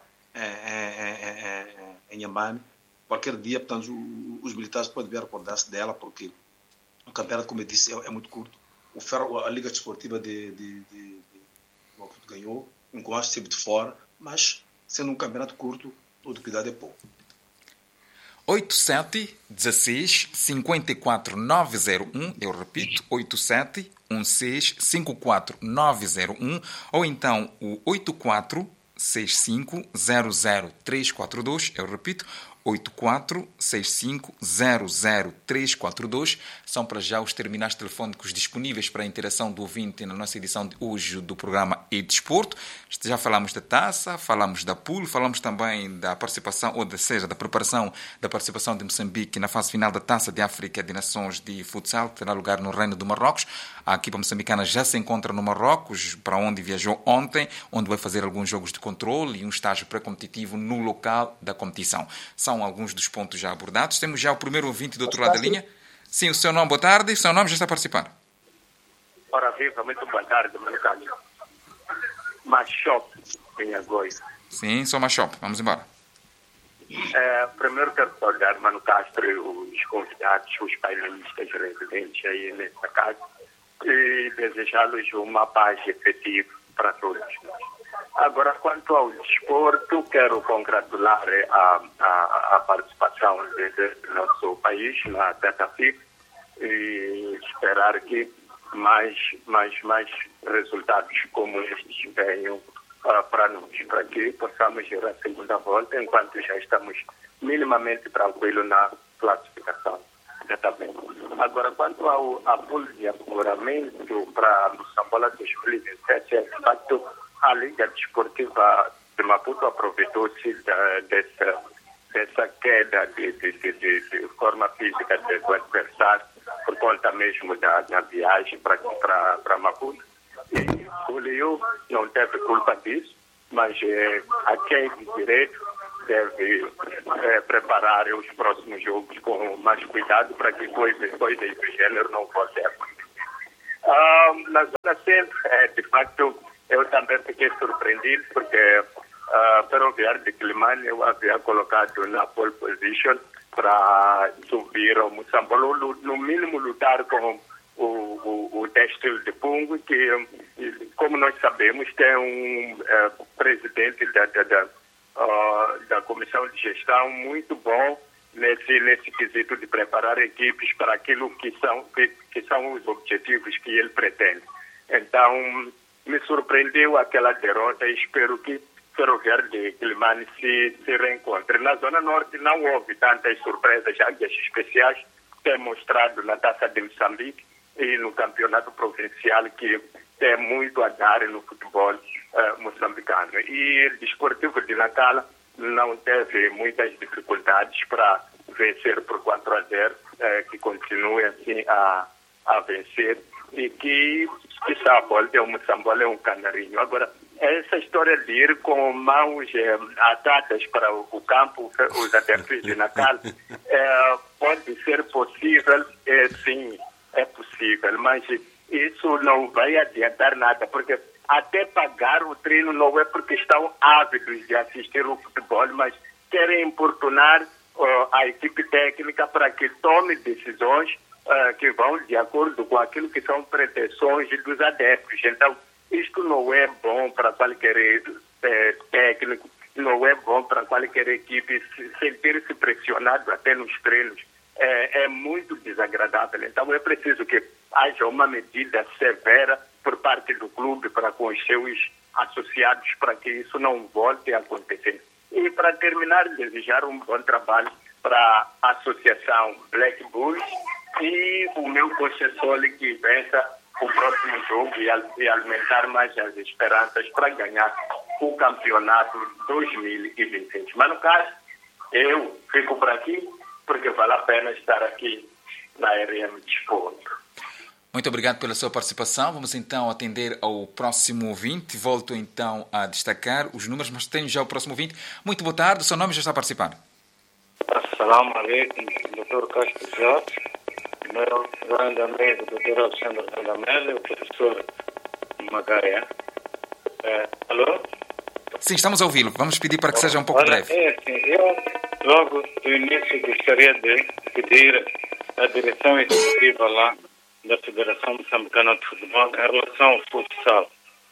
A: em Inhambane, qualquer dia, portanto, os militares podem vir a recordar-se dela, porque o campeonato, como eu disse, é muito curto. A Liga Desportiva de Maputo ganhou, um combate sempre de fora, mas sendo um campeonato curto, todo cuidado é pouco.
B: 8716-54901, eu repito, 8716-54901, ou então o 8465-00342, eu repito, 8465-00342. São para já os terminais telefónicos disponíveis para a interação do ouvinte na nossa edição de hoje do programa E-Desporto. Já falamos da taça, falamos da pool, falamos também da participação, da preparação da participação de Moçambique na fase final da Taça de África de Nações de Futsal, que terá lugar no Reino do Marrocos. A equipa moçambicana já se encontra no Marrocos, para onde viajou ontem, onde vai fazer alguns jogos de controle e um estágio pré-competitivo no local da competição. São alguns dos pontos já abordados. Temos já o primeiro ouvinte do outro lado da linha. Sim, o seu nome, boa tarde. O seu nome já está a participar.
E: Ora viva, muito boa tarde, meu caro. Machop, em Agoi.
B: Sim, sou Machop. Vamos embora.
E: Primeiro quero saudar Mano Castro, os convidados, os painelistas residentes aí nessa casa, e desejá-los uma paz efetiva para todos nós. Agora, quanto ao desporto, quero congratular a participação do nosso país na Data FIFA e esperar que mais resultados como estes venham para nós, para que possamos ir à segunda volta, enquanto já estamos minimamente tranquilos na classificação. Agora, quanto ao apoio de apuramento para Moçambola 2027, de facto, a Liga Desportiva de Maputo aproveitou-se dessa queda de forma física do adversário por conta mesmo da viagem para Maputo. E o Liu não teve culpa disso, mas a quem de direito deve preparar os próximos jogos com mais cuidado para que coisas do gênero não voltem a acontecer. Na zona centro, de facto, eu também fiquei surpreendido porque Ferroviário de Quelimane eu havia colocado na pole position para subir ao Moçambola, no mínimo lutar com o Têxtil de Pungo, que, como nós sabemos, tem um presidente da Comissão de Gestão muito bom nesse quesito de preparar equipes para aquilo que são os objetivos que ele pretende. Então, me surpreendeu aquela derrota e espero que Ferroviário de Quelimane se reencontre. Na Zona Norte não houve tantas surpresas, águias especiais têm mostrado na Taça de Moçambique e no Campeonato Provincial que tem muito a dar no futebol moçambicano. E o Desportivo de Nacala não teve muitas dificuldades para vencer por 4-0, que continue assim a vencer e que sabe, o Moçambola é um canarinho. Agora, essa história de ir com mãos atadas para o campo, os adeptos de Natal, pode ser possível, sim, é possível, mas isso não vai adiantar nada, porque até pagar o treino não é porque estão ávidos de assistir o futebol, mas querem importunar a equipe técnica para que tome decisões que vão de acordo com aquilo que são pretensões dos adeptos. Então, isto não é bom para qualquer técnico, não é bom para qualquer equipe sentir-se pressionado até nos treinos. É muito desagradável. Então, é preciso que haja uma medida severa por parte do clube para com os seus associados para que isso não volte a acontecer. E, para terminar, desejar um bom trabalho para a Associação Black Bulls e o meu Cochesol que vença o próximo jogo e alimentar mais as esperanças para ganhar o campeonato 2026. Mas, no caso, eu fico por aqui porque vale a pena estar aqui na RM Desporto.
B: Muito obrigado pela sua participação. Vamos então atender ao próximo ouvinte. Volto então a destacar os números, mas tenho já o próximo ouvinte. Muito boa tarde, o seu nome já está a participar.
F: Assalamu alaikum, Dr. Castro Jorge, meu grande amigo, Dr. Alexandre Radamel, o professor Magaia. Alô?
B: Sim, estamos a ouvi-lo. Vamos pedir para que seja um pouco breve.
F: Eu, logo do início, gostaria de pedir à direção executiva lá da Federação Moçambicana de Futebol em relação ao futsal.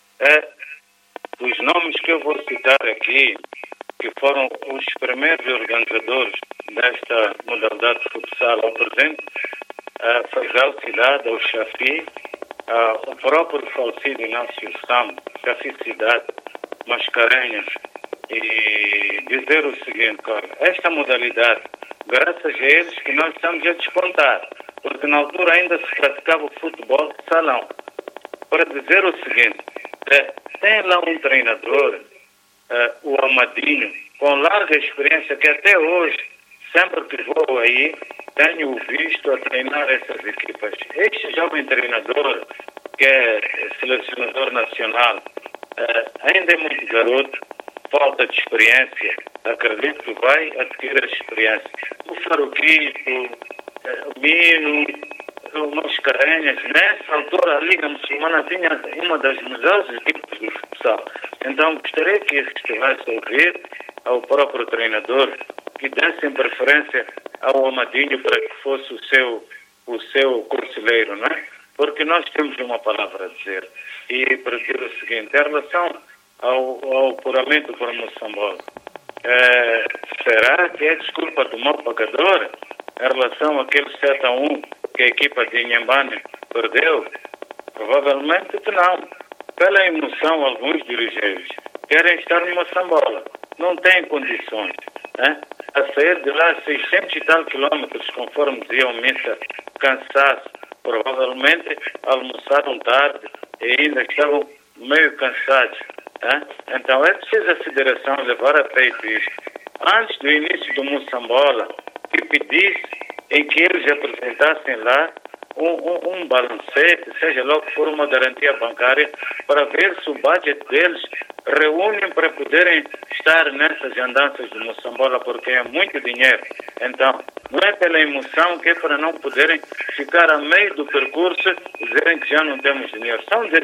F: Os nomes que eu vou citar aqui, que foram os primeiros organizadores desta modalidade de futsal ao presente, foi Gal Cidade, o Chafi, o próprio falecido Inácio Sam, Chafi Cidade, Mascarenhas, e dizer o seguinte, olha, esta modalidade, graças a eles que nós estamos a despontar, porque na altura ainda se praticava o futebol de salão. Para dizer o seguinte, tem lá um treinador, o Amadinho, com larga experiência, que até hoje, sempre que vou aí, tenho visto a treinar essas equipas. Este jovem treinador, que é selecionador nacional, ainda é muito garoto, falta de experiência. Acredito que vai adquirir a experiência. O Faruquito, o Mino, o Mascarenhas, nessa altura a Liga Muçulmana tinha uma das melhores equipes do futsal. Então gostaria que estivesse a ouvir ao próprio treinador que desse preferência ao Amadinho para que fosse o seu conselheiro, não é? Porque nós temos uma palavra a dizer. E para dizer o seguinte, em relação ao apuramento por Moçambola. Será que é desculpa do mau pagador em relação àquele 7-1 que a equipa de Inhambane perdeu? Provavelmente que não. Pela emoção, alguns dirigentes querem estar em Moçambola, não têm condições, né? A sair de lá 600 e tal quilômetros, conforme dizia o Missa, cansaço, provavelmente almoçaram tarde e ainda estavam meio cansados, né? Então é preciso a Federação levar a peito isto. Antes do início do Moçambola, que pedisse em que eles apresentassem lá um balancete, seja lá que for uma garantia bancária, para ver se o budget deles reúnem para poderem estar nessas andanças de Moçambola, porque é muito dinheiro. Então, não é pela emoção que é para não poderem ficar a meio do percurso e dizerem que já não temos dinheiro. São